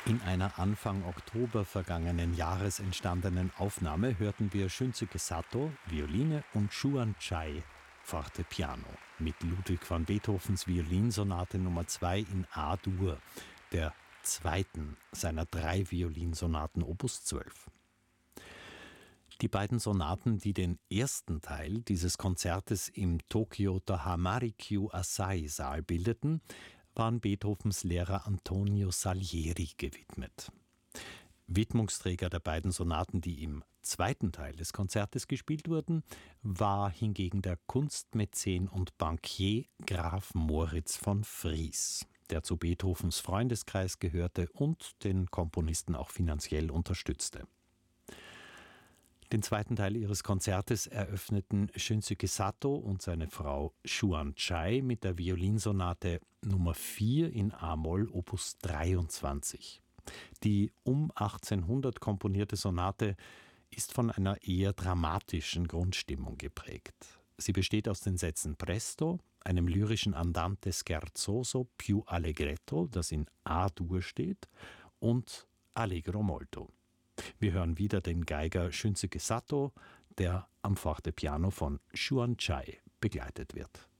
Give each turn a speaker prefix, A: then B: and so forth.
A: In einer Anfang Oktober vergangenen Jahres entstandenen Aufnahme hörten wir Shunsuke Sato, Violine, und Shuan Chai, Fortepiano, mit Ludwig van Beethovens Violinsonate Nummer 2 in A-Dur, der zweiten seiner 3 Violinsonaten Opus 12. Die beiden Sonaten, die den ersten Teil dieses Konzertes im Tokioter Hamarikyu Asai Saal bildeten, waren Beethovens Lehrer Antonio Salieri gewidmet. Widmungsträger der beiden Sonaten, die im zweiten Teil des Konzertes gespielt wurden, war hingegen der Kunstmäzen und Bankier Graf Moritz von Vries, der zu Beethovens Freundeskreis gehörte und den Komponisten auch finanziell unterstützte. Den zweiten Teil ihres Konzertes eröffneten Shunsuke Sato und seine Frau Shuan Chai mit der Violinsonate Nummer 4 in a-Moll Opus 23. Die um 1800 komponierte Sonate ist von einer eher dramatischen Grundstimmung geprägt. Sie besteht aus den Sätzen Presto, einem lyrischen Andante scherzoso più allegretto, das in A-Dur steht, und Allegro molto. Wir hören wieder den Geiger Shunsuke Sato, der am Fortepiano von Shuan Chai begleitet wird.